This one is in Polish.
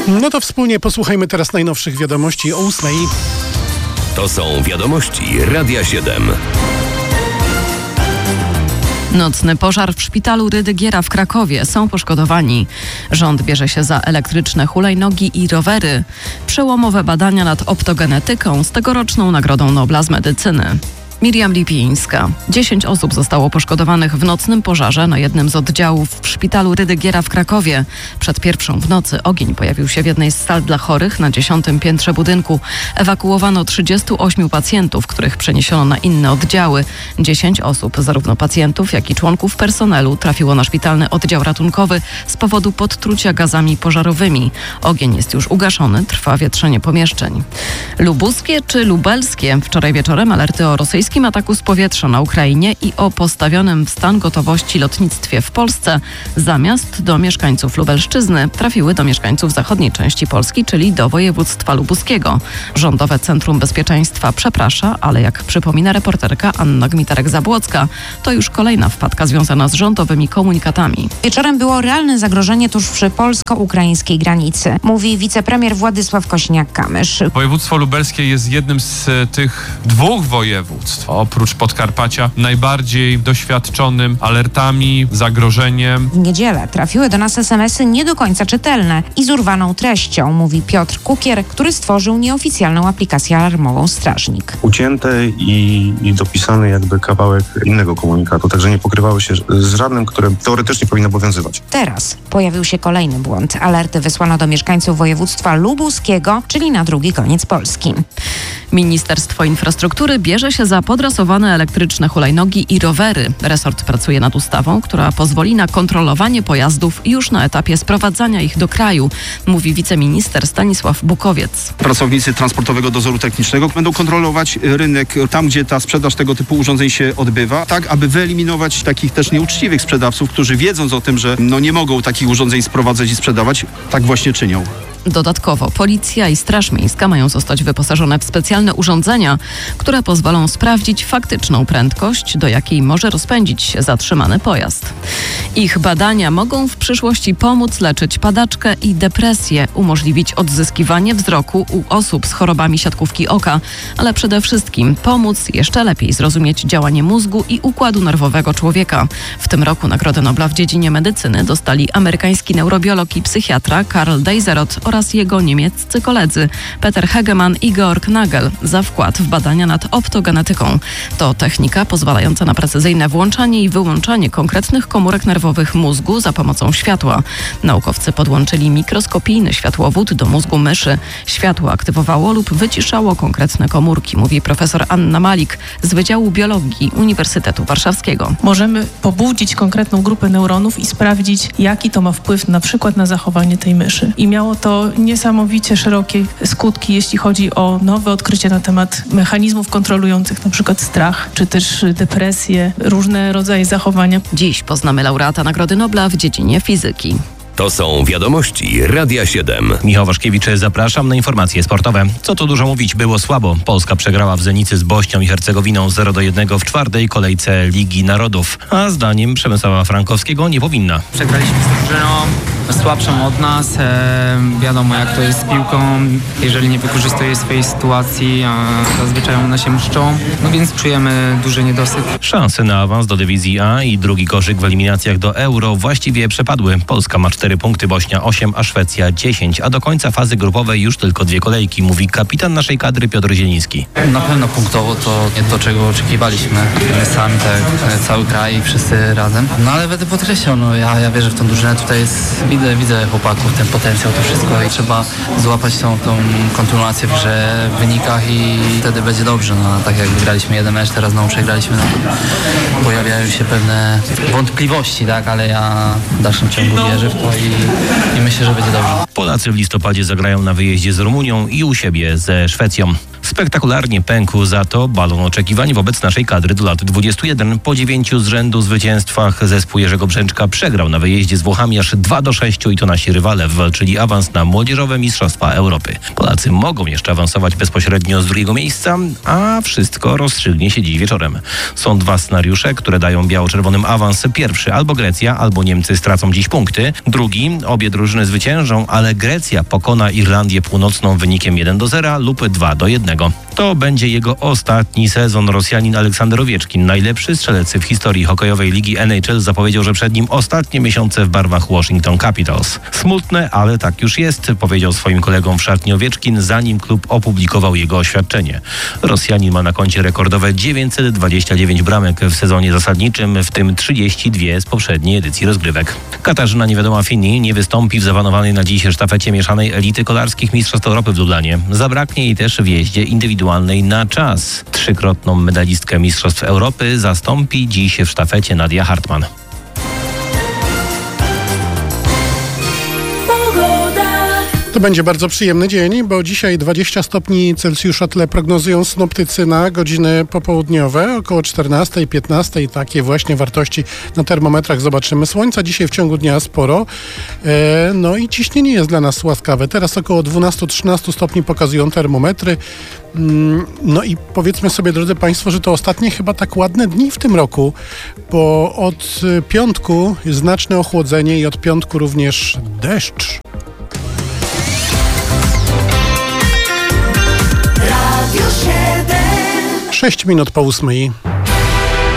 No to wspólnie posłuchajmy teraz najnowszych wiadomości o 8. To są wiadomości Radia 7. Nocny pożar w szpitalu Rydygiera w Krakowie. Są poszkodowani. Rząd bierze się za elektryczne hulajnogi i rowery. Przełomowe badania nad optogenetyką z tegoroczną Nagrodą Nobla z medycyny. Miriam Lipińska. 10 osób zostało poszkodowanych w nocnym pożarze na jednym z oddziałów w szpitalu Rydygiera w Krakowie. Przed 1:00 w nocy ogień pojawił się w jednej z sal dla chorych na 10. piętrze budynku. Ewakuowano 38 pacjentów, których przeniesiono na inne oddziały. 10 osób, zarówno pacjentów, jak i członków personelu, trafiło na szpitalny oddział ratunkowy z powodu podtrucia gazami pożarowymi. Ogień jest już ugaszony, trwa wietrzenie pomieszczeń. Lubuskie czy lubelskie? Wczoraj wieczorem alerty o rosyjskim ataku z powietrza na Ukrainie i o postawionym w stan gotowości lotnictwie w Polsce zamiast do mieszkańców Lubelszczyzny trafiły do mieszkańców zachodniej części Polski, czyli do województwa lubuskiego. Rządowe Centrum Bezpieczeństwa przeprasza, ale jak przypomina reporterka Anna Gmitarek-Zabłocka, to już kolejna wpadka związana z rządowymi komunikatami. Wieczorem było realne zagrożenie tuż przy polsko-ukraińskiej granicy, mówi wicepremier Władysław Kosiniak-Kamysz. Województwo lubelskie jest jednym z tych dwóch województw, oprócz Podkarpacia, najbardziej doświadczonym alertami, zagrożeniem. W niedzielę trafiły do nas SMS-y nie do końca czytelne i z urwaną treścią, mówi Piotr Kukier, który stworzył nieoficjalną aplikację alarmową Strażnik. Ucięte i dopisany jakby kawałek innego komunikatu, także nie pokrywały się z żadnym, które teoretycznie powinno obowiązywać. Teraz pojawił się kolejny błąd. Alerty wysłano do mieszkańców województwa lubuskiego, czyli na drugi koniec Polski. Ministerstwo Infrastruktury bierze się za podrasowane elektryczne hulajnogi i rowery. Resort pracuje nad ustawą, która pozwoli na kontrolowanie pojazdów już na etapie sprowadzania ich do kraju, mówi wiceminister Stanisław Bukowiec. Pracownicy Transportowego Dozoru Technicznego będą kontrolować rynek tam, gdzie ta sprzedaż tego typu urządzeń się odbywa, tak aby wyeliminować takich też nieuczciwych sprzedawców, którzy wiedząc o tym, że nie mogą takich urządzeń sprowadzać i sprzedawać, tak właśnie czynią. Dodatkowo Policja i Straż Miejska mają zostać wyposażone w specjalne urządzenia, które pozwolą sprawdzić faktyczną prędkość, do jakiej może rozpędzić się zatrzymany pojazd. Ich badania mogą w przyszłości pomóc leczyć padaczkę i depresję, umożliwić odzyskiwanie wzroku u osób z chorobami siatkówki oka, ale przede wszystkim pomóc jeszcze lepiej zrozumieć działanie mózgu i układu nerwowego człowieka. W tym roku Nagrodę Nobla w dziedzinie medycyny dostali amerykański neurobiolog i psychiatra Karl Deiserot oraz jego niemieccy koledzy Peter Hegemann i Georg Nagel za wkład w badania nad optogenetyką. To technika pozwalająca na precyzyjne włączanie i wyłączanie konkretnych komórek nerwowych mózgu za pomocą światła. Naukowcy podłączyli mikroskopijny światłowód do mózgu myszy. Światło aktywowało lub wyciszało konkretne komórki, mówi profesor Anna Malik z Wydziału Biologii Uniwersytetu Warszawskiego. Możemy pobudzić konkretną grupę neuronów i sprawdzić, jaki to ma wpływ na przykład na zachowanie tej myszy. I miało to niesamowicie szerokie skutki, jeśli chodzi o nowe odkrycia na temat mechanizmów kontrolujących na przykład strach, czy też depresję, różne rodzaje zachowania. Dziś poznamy laureata Nagrody Nobla w dziedzinie fizyki. To są wiadomości Radia 7. Michał Waszkiewicz, zapraszam na informacje sportowe. Co tu dużo mówić, było słabo. Polska przegrała w Zenicy z Bośnią i Hercegowiną 0-1 w czwartej kolejce Ligi Narodów. A zdaniem Przemysława Frankowskiego nie powinna. Przegraliśmy z drużyną słabszą od nas. Wiadomo, jak to jest z piłką. Jeżeli nie wykorzystuje swojej sytuacji, zazwyczaj one się mszczą. Więc czujemy duży niedosyt. Szanse na awans do dywizji A i drugi koszyk w eliminacjach do Euro właściwie przepadły. Polska ma 4 punkty, Bośnia 8, a Szwecja 10, a do końca fazy grupowej już tylko 2 kolejki, mówi kapitan naszej kadry Piotr Zieliński. Na pewno punktowo to nie to, czego oczekiwaliśmy. My sami, tak, cały kraj, wszyscy razem. Ale będę podkreślał, ja wierzę w tą drużynę, tutaj jest, widzę chłopaków, ten potencjał, to wszystko i trzeba złapać tą kontynuację w grze, w wynikach i wtedy będzie dobrze. Tak jak wygraliśmy jeden mecz, teraz znowu przegraliśmy, pojawiają się pewne wątpliwości, tak, ale ja w dalszym ciągu wierzę w to i myślę, że będzie dobrze. Polacy w listopadzie zagrają na wyjeździe z Rumunią i u siebie ze Szwecją. Spektakularnie pękł za to balon oczekiwań wobec naszej kadry do lat 21. Po 9 z rzędu zwycięstwach zespół Jerzego Brzęczka przegrał na wyjeździe z Włochami aż 2-6 i to nasi rywale wywalczyli awans na młodzieżowe Mistrzostwa Europy. Polacy mogą jeszcze awansować bezpośrednio z drugiego miejsca, a wszystko rozstrzygnie się dziś wieczorem. Są 2 scenariusze, które dają biało-czerwonym awans. Pierwszy, albo Grecja, albo Niemcy stracą dziś punkty. Drugi, obie drużyny zwyciężą, ale ale Grecja pokona Irlandię Północną wynikiem 1-0 lub 2-1. To będzie jego ostatni sezon. Rosjanin Aleksander Owieczkin, najlepszy strzelec w historii hokejowej ligi NHL, zapowiedział, że przed nim ostatnie miesiące w barwach Washington Capitals. Smutne, ale tak już jest, powiedział swoim kolegom w szatni Owieczkin, zanim klub opublikował jego oświadczenie. Rosjanin ma na koncie rekordowe 929 bramek w sezonie zasadniczym, w tym 32 z poprzedniej edycji rozgrywek. Katarzyna Niewiadoma-Fini nie wystąpi w zaplanowanej na dziś sztafecie mieszanej elity kolarskich Mistrzostw Europy w Lublanie. Zabraknie jej też w jeździe indywidualnej na czas. Trzykrotną medalistkę Mistrzostw Europy zastąpi dziś w sztafecie Nadia Hartmann. To będzie bardzo przyjemny dzień, bo dzisiaj 20 stopni Celsjusza tyle prognozują synoptycy na godziny popołudniowe, około 14, 15, takie właśnie wartości na termometrach zobaczymy. Słońca dzisiaj w ciągu dnia sporo, no i ciśnienie jest dla nas łaskawe. Teraz około 12-13 stopni pokazują termometry. No i powiedzmy sobie, drodzy Państwo, że to ostatnie chyba tak ładne dni w tym roku, bo od piątku znaczne ochłodzenie i od piątku również deszcz. 6 minut po 8.